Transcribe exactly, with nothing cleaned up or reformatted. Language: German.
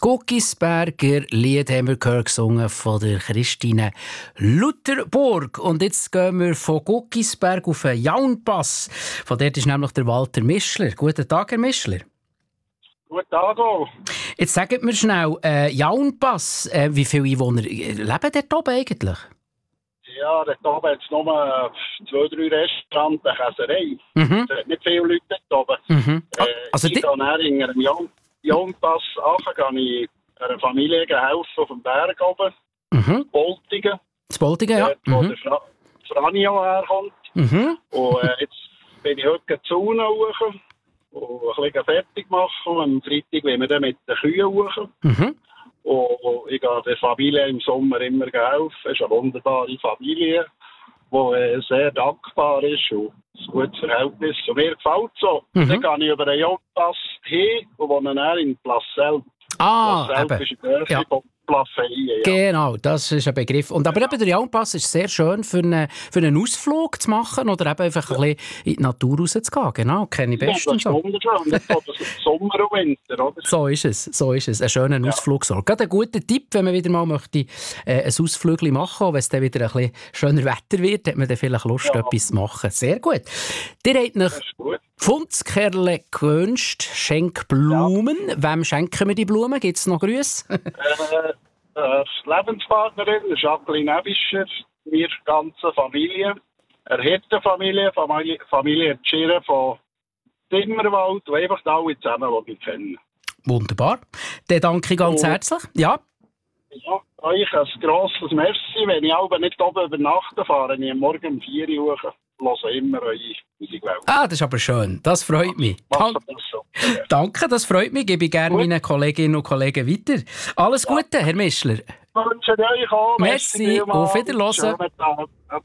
Guckisberger Lied haben wir gehört, gesungen von der Christine Lutherburg. Und jetzt gehen wir von Guckisberg auf den Jaunpass. Von dort ist nämlich der Walter Mischler. Guten Tag, Herr Mischler. Guten Tag auch. Jetzt sagt mir schnell, äh, Jaunpass, äh, wie viele Einwohner leben dort oben eigentlich? Ja, dort oben hat es nur zwei, drei Restaurants, eine Käserei. Mhm. Es hat nicht viele Leute dort oben. Mhm. Äh, Also ich die- gehe näher in einem Jaun- Jaunpass an, gehe ich einer Familie helfen auf dem Berg oben, Mhm. Boltigen, Das Boltigen, ja. dort, wo Mhm. der Fra Franio herkommt. Mhm. Und äh, jetzt bin ich heute die Zone hoch und ein bisschen fertig machen. Am Freitag wollen wir dann mit den Kühen hoch. Mhm. Und ich gehe der Familie im Sommer immer helfen. Es ist eine wunderbare Familie, die äh, sehr dankbar ist und ein gutes Verhältnis. Und mir gefällt es so. Mhm. Dann gehe ich über den Jodpass hin und wohne dann in Plassel. Ah, Plassel eben. ist in der Nähe Ja. von Plafeien. Ja. Genau, das ist ein Begriff. Und aber eben der Jaunpass ist sehr schön für einen, für einen Ausflug zu machen oder eben einfach ein bisschen in die Natur rauszugehen. Genau, kenne ich Ja, das bestens ist so. wunderschön. Nicht so, das ist Sommer und Winter, oder? So ist es, so ist es. Ein schöner Ausflug. So. Gerade ein guter Tipp, wenn man wieder mal möchte, äh, ein Ausflügel machen möchte. Wenn es dann wieder ein bisschen schöner Wetter wird, hat man dann vielleicht Lust, Ja. etwas zu machen. Sehr gut. Ihr habt nach Das ist gut. Pfundskerle gewünscht, Schenkblumen. Wem schenken wir die Blumen? Gibt es noch Grüße? Äh, äh, Lebenspartnerin, Jacqueline Nebischer, wir ganze Familie, eine Hirtenfamilie, Familie, Familie Tschirren von Timmerwald, und einfach alle zusammen, die ich kenne. Wunderbar. Dann danke ich ganz Oh. herzlich. Ja. Ja, euch ein grosses Merci. Wenn ich aber nicht oben übernachten fahre, ich am Morgen um vier Uhr höre immer eure Musikwelt. Ah, das ist aber schön. Das freut mich. Macht Dank- das so. Danke, das freut mich. Gebe ich gerne Gut. meinen Kolleginnen und Kollegen weiter. Alles Gute, Herr Mischler. Ich wünsche euch auch. Merci, vielmals. auf Wiederhören. Schönen Tag.